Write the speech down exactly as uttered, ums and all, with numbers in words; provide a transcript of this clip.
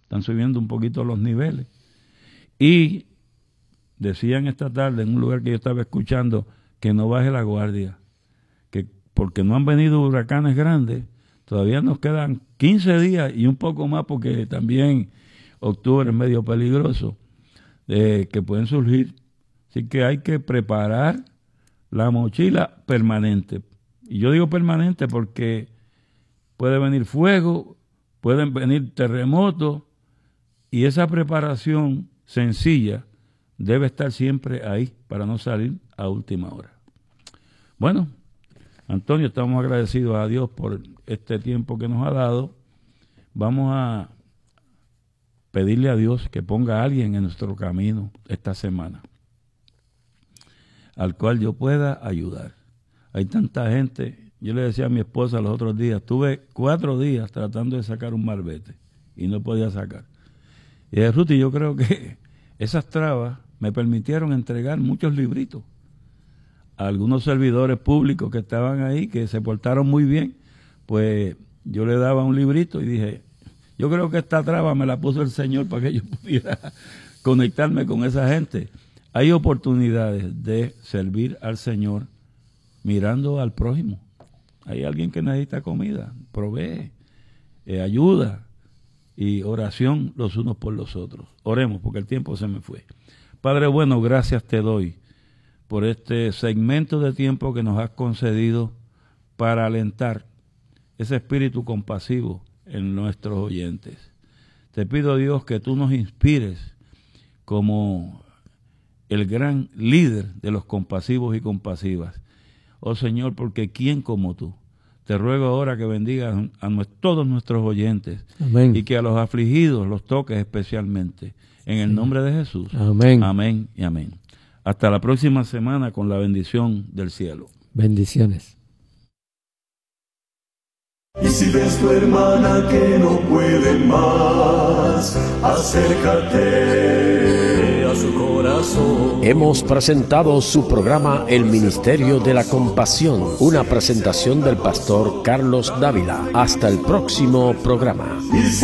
están subiendo un poquito los niveles. Y decían esta tarde en un lugar que yo estaba escuchando que no baje la guardia, que porque no han venido huracanes grandes, todavía nos quedan quince días y un poco más, porque también octubre es medio peligroso, eh, que pueden surgir. Así que hay que preparar la mochila permanente. Y yo digo permanente porque puede venir fuego, pueden venir terremotos, y esa preparación sencilla debe estar siempre ahí para no salir a última hora. Bueno, Antonio, estamos agradecidos a Dios por este tiempo que nos ha dado. Vamos a pedirle a Dios que ponga a alguien en nuestro camino esta semana, al cual yo pueda ayudar. Hay tanta gente. Yo le decía a mi esposa los otros días, tuve cuatro días tratando de sacar un malvete y no podía sacar. Y de Ruti, yo creo que esas trabas me permitieron entregar muchos libritos a algunos servidores públicos que estaban ahí, que se portaron muy bien. Pues yo le daba un librito y dije, yo creo que esta traba me la puso el Señor para que yo pudiera conectarme con esa gente. Hay oportunidades de servir al Señor mirando al prójimo. Hay alguien que necesita comida, provee, eh, ayuda y oración los unos por los otros. Oremos, porque el tiempo se me fue. Padre bueno, gracias te doy por este segmento de tiempo que nos has concedido para alentar ese espíritu compasivo en nuestros oyentes. Te pido, Dios, que tú nos inspires como el gran líder de los compasivos y compasivas. Oh Señor, porque ¿quién como tú? Te ruego ahora que bendigas a nuestros, todos nuestros oyentes. Amén. Y que a los afligidos los toques especialmente. En el sí. nombre de Jesús. Amén. Amén y amén. Hasta la próxima semana con la bendición del cielo. Bendiciones. Y si ves tu hermana que no puede más, acércate a su corazón. Hemos presentado su programa El Ministerio de la Compasión, una presentación del pastor Carlos Dávila. Hasta el próximo programa.